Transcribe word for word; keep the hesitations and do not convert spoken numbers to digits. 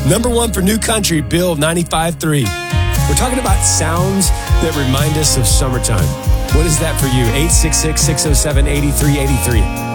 Number one for New Country, Bill ninety-five point three. We're talking about sounds that remind us of summertime. What is that for you? eight six six, six oh seven, eight three eight three.